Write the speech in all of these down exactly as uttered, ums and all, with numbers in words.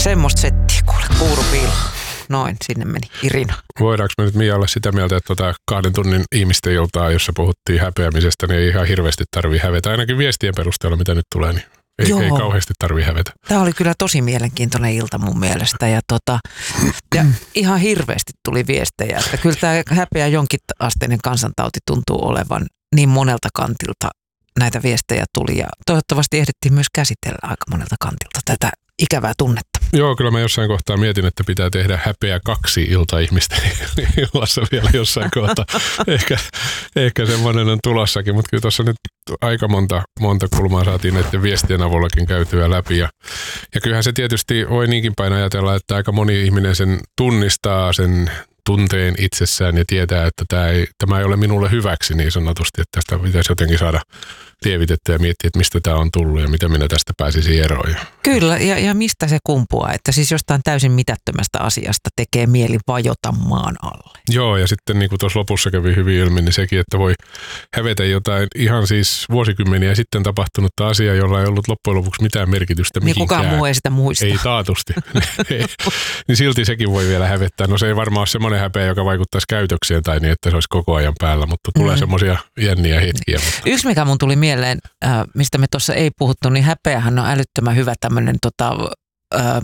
Semmosta settiä kuule, kuurupiilo. Noin, sinne meni Irina. Voidaanko me nyt Mia olla sitä mieltä, että tota kahden tunnin ihmisten iltaa, jossa puhuttiin häpeämisestä, niin ei ihan hirveästi tarvii hävetä. Ainakin viestien perusteella, mitä nyt tulee, niin ei, ei kauheasti tarvii hävetä. Tämä oli kyllä tosi mielenkiintoinen ilta mun mielestä. Ja, tota, ja ihan hirveästi tuli viestejä, että kyllä tämä häpeä jonkin asteinen kansantauti tuntuu olevan niin monelta kantilta. Näitä viestejä tuli ja toivottavasti ehdittiin myös käsitellä aika monelta kantilta tätä ikävää tunnetta. Joo, kyllä mä jossain kohtaa mietin, että pitää tehdä häpeä kaksi iltaihmisten illassa vielä jossain kohtaa. Ehkä, ehkä semmoinen on tulossakin, mutta kyllä tuossa nyt aika monta, monta kulmaa saatiin näiden viestien avullakin käytyä läpi. Ja, ja kyllähän se tietysti voi niinkin päin ajatella, että aika moni ihminen sen tunnistaa sen tunteen itsessään ja tietää, että tämä ei, tämä ei ole minulle hyväksi niin sanotusti, että tästä pitäisi jotenkin saada lievitettyä ja miettiä, että mistä tämä on tullut ja miten minä tästä pääsisin eroon. Kyllä, ja, ja mistä se kumpuaa, että siis jostain täysin mitättömästä asiasta tekee mieli vajota maan alle. Joo, ja sitten niin kuin tuossa lopussa kävi hyvin ilmi, niin sekin, että voi hävetä jotain ihan siis vuosikymmeniä sitten tapahtunutta asiaa, jolla ei ollut loppujen lopuksi mitään merkitystä mihinkään. Niin kukaan muu ei sitä muista. Ei taatusti. Niin silti sekin voi vielä hävettää. No se ei varmaan ole semmoinen häpeä, joka vaikuttaisi käytökseen tai niin, että se olisi koko ajan päällä, mutta tulee mm. semmoisia jänniä hetkiä. Mutta. Yksi, mikä mun tuli mieleen, äh, mistä me tuossa ei puhuttu, niin häpeähän on älyttömän hyvä tämmöinen tota, äh,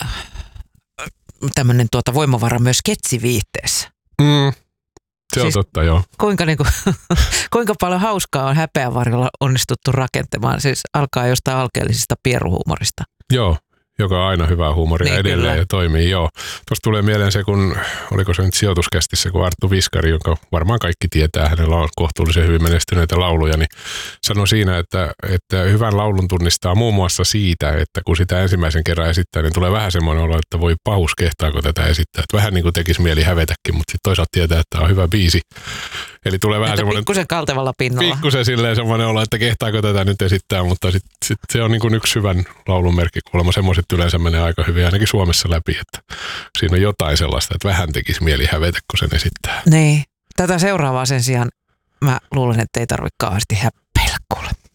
tämmöinen tuota voimavara myös sketsiviihteessä. Mm. Se on siis, totta, joo. Kuinka, niin kuin, kuinka paljon hauskaa on häpeän varjolla onnistuttu rakentamaan. Siis alkaa jostain alkeellisesta pieruhuumorista. Joo, joka on aina hyvää huumoria niin, edelleen kyllä. Ja toimii, joo. Tuosta tulee mieleen se, kun, oliko se nyt sijoituskästissä, kun Arttu Viskari, jonka varmaan kaikki tietää, hänellä on kohtuullisen hyvin menestyneitä lauluja, niin sanoi siinä, että, että hyvän laulun tunnistaa muun muassa siitä, että kun sitä ensimmäisen kerran esittää, niin tulee vähän semmoinen olo, että voi pahus, kehtaako tätä esittää. Että vähän niin kuin tekisi mieli hävetäkin, mutta sitten toisaalta tietää, että on hyvä biisi. Eli tulee vähän semmoinen. Pikkusen kaltevalla pinnalla. Pikkusen silleen semmoinen olo, että kehtaako tätä nyt esittää, mutta sitten sit se on niin kuin yksi hyvän laulun merkki. Kuulemma semmoiset yleensä menee aika hyvin, ainakin Suomessa läpi, että siinä on jotain sellaista, että vähän tekisi mieli hävetä, kun sen esittää. Niin. Tätä seuraavaa sen sijaan mä luulen, että ei tarvitse kauheasti häppeillä kuule.